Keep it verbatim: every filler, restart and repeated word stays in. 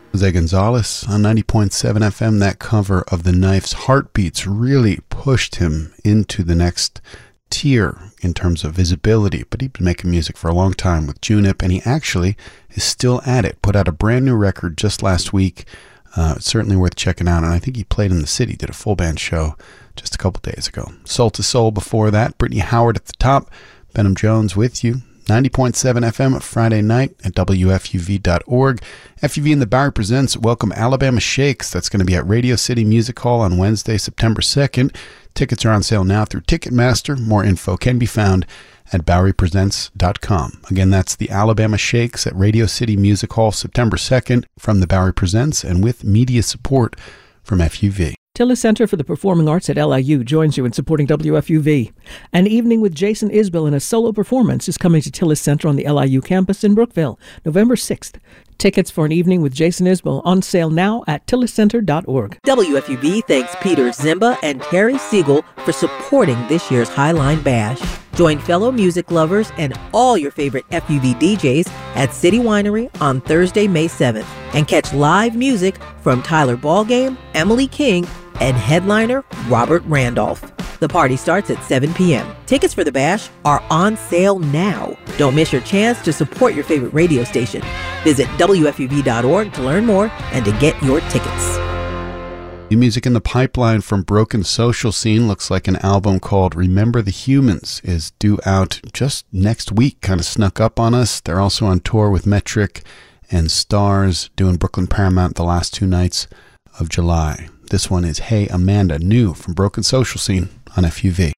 Jose Gonzalez on ninety point seven F M. That cover of The Knife's Heartbeats really pushed him into the next tier in terms of visibility, but he's been making music for a long time with Junip, and he actually is still at it. Put out a brand new record just last week. Uh, it's certainly worth checking out, and I think he played in the city, did a full band show just a couple days ago. Soul to Soul before that, Brittany Howard at the top, Benham Jones with you. ninety point seven F M Friday night at W F U V dot org. F U V and the Bowery presents Welcome Alabama Shakes. That's going to be at Radio City Music Hall on Wednesday, September second. Tickets are on sale now through Ticketmaster. More info can be found at Bowery Presents dot com. Again, that's the Alabama Shakes at Radio City Music Hall, September second, from the Bowery Presents and with media support from F U V. Tillis Center for the Performing Arts at L I U joins you in supporting W F U V. An evening with Jason Isbell in a solo performance is coming to Tillis Center on the L I U campus in Brookville, November sixth. Tickets for an evening with Jason Isbell on sale now at Tillis Center dot org. W F U V thanks Peter Zimba and Terry Siegel for supporting this year's Highline Bash. Join fellow music lovers and all your favorite F U V D Js at City Winery on Thursday, May seventh, and catch live music from Tyler Ballgame, Emily King, and headliner Robert Randolph. The party starts at seven p.m. Tickets for the bash are on sale now. Don't miss your chance to support your favorite radio station. Visit W F U V dot org to learn more and to get your tickets. New music in the pipeline from Broken Social Scene. Looks like an album called Remember the Humans is due out just next week. Kind of snuck up on us. They're also on tour with Metric and Stars, doing Brooklyn Paramount the last two nights of July. This one is Hey Amanda, new from Broken Social Scene on F U V.